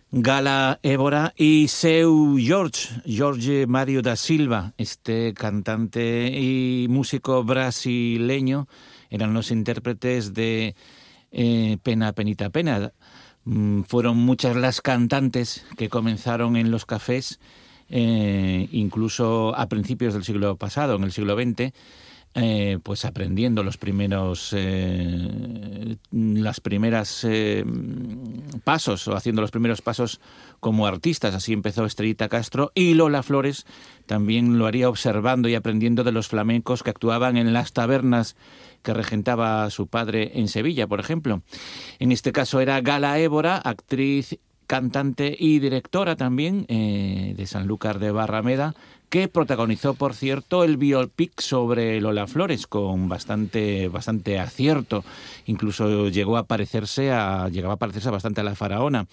Gala Évora y Seu Jorge Mário da Silva, este cantante y músico brasileño, eran los intérpretes de Pena, Penita, Pena. Fueron muchas las cantantes que comenzaron en los cafés, incluso a principios del siglo pasado, en el siglo XX, pues aprendiendo las primeras pasos, o haciendo los primeros pasos como artistas. Así empezó Estrellita Castro, y Lola Flores también lo haría observando y aprendiendo de los flamencos que actuaban en las tabernas que regentaba su padre en Sevilla, por ejemplo. En este caso era Gala Évora, actriz, cantante y directora también de Sanlúcar de Barrameda, que protagonizó, por cierto, el biopic sobre Lola Flores con bastante acierto. Incluso llegaba a parecerse bastante a la faraona,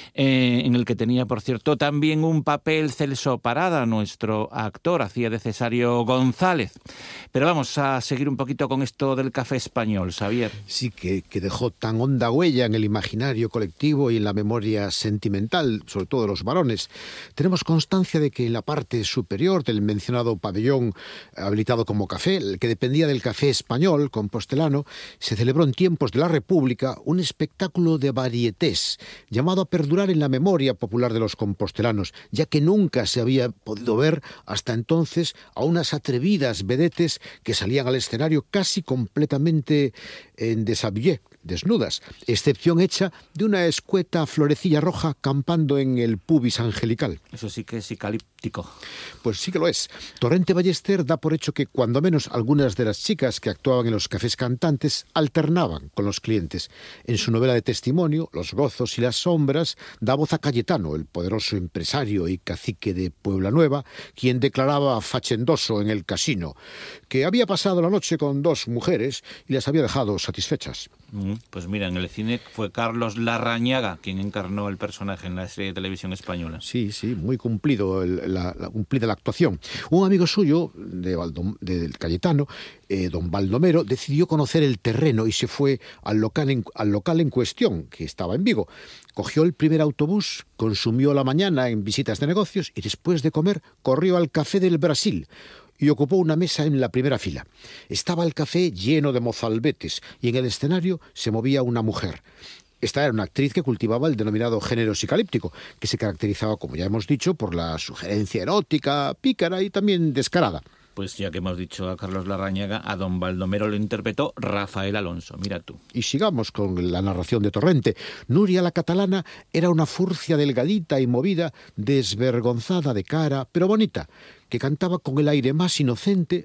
en el que tenía, por cierto, también un papel Celso Parada, nuestro actor, hacía de Cesario González. Pero vamos a seguir un poquito con esto del café español, Xavier. Sí, que dejó tan honda huella en el imaginario colectivo y en la memoria sentimental, sobre todo de los varones. Tenemos constancia de que en la parte superior del mencionado pabellón habilitado como café, el que dependía del Café Español compostelano, se celebró en tiempos de la República un espectáculo de varietés llamado a perdurar en la memoria popular de los compostelanos, ya que nunca se había podido ver hasta entonces a unas atrevidas vedetes que salían al escenario casi completamente en deshabillé, desnudas, excepción hecha de una escueta florecilla roja campando en el pubis angelical. Eso sí que es psicalíptico. Pues sí que lo es. Torrente Ballester da por hecho que cuando menos algunas de las chicas que actuaban en los cafés cantantes alternaban con los clientes. En su novela de testimonio, Los gozos y las sombras, da voz a Cayetano, el poderoso empresario y cacique de Puebla Nueva, quien declaraba fachendoso en el casino que había pasado la noche con 2 mujeres y las había dejado satisfechas. Pues mira, en el cine fue Carlos Larrañaga quien encarnó el personaje en la serie de televisión española. Sí, muy cumplida la actuación. Un amigo suyo, del Cayetano, don Baldomero, decidió conocer el terreno y se fue al local en cuestión, que estaba en Vigo. Cogió el primer autobús, consumió la mañana en visitas de negocios y después de comer corrió al Café del Brasil y ocupó una mesa en la primera fila. Estaba el café lleno de mozalbetes y en el escenario se movía una mujer. Esta era una actriz que cultivaba el denominado género psicalíptico, que se caracterizaba, como ya hemos dicho, por la sugerencia erótica, pícara y también descarada. Pues ya que hemos dicho a Carlos Larrañaga, a don Baldomero lo interpretó Rafael Alonso, mira tú. Y sigamos con la narración de Torrente. Nuria la catalana era una furcia delgadita y movida, desvergonzada de cara, pero bonita, que cantaba con el aire más inocente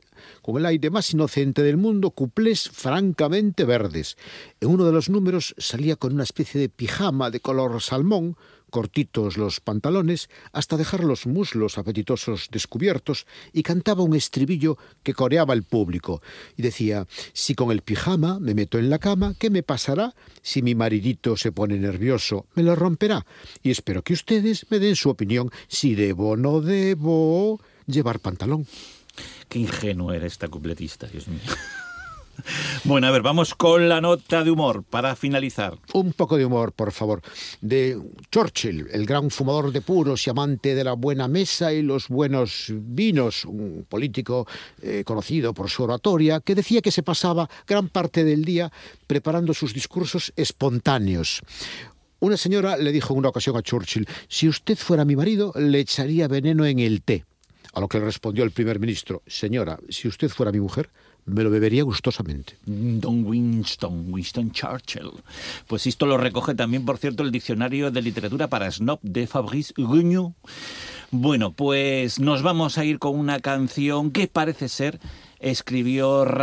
del mundo, cuplés francamente verdes. En uno de los números salía con una especie de pijama de color salmón, cortitos los pantalones, hasta dejar los muslos apetitosos descubiertos, y cantaba un estribillo que coreaba el público. Y decía: si con el pijama me meto en la cama, ¿qué me pasará? Si mi maridito se pone nervioso, me lo romperá. Y espero que ustedes me den su opinión si debo o no debo llevar pantalón. Qué ingenuo era esta cupletista, Dios mío. Bueno, a ver, vamos con la nota de humor para finalizar. Un poco de humor, por favor. De Churchill, el gran fumador de puros y amante de la buena mesa y los buenos vinos, un político conocido por su oratoria, que decía que se pasaba gran parte del día preparando sus discursos espontáneos. Una señora le dijo en una ocasión a Churchill: si usted fuera mi marido, le echaría veneno en el té. A lo que le respondió el primer ministro: señora, si usted fuera mi mujer, me lo bebería gustosamente. Don Winston Churchill. Pues esto lo recoge también, por cierto, el diccionario de literatura para snob de Fabrice Guignot. Bueno, pues nos vamos a ir con una canción que parece ser escribió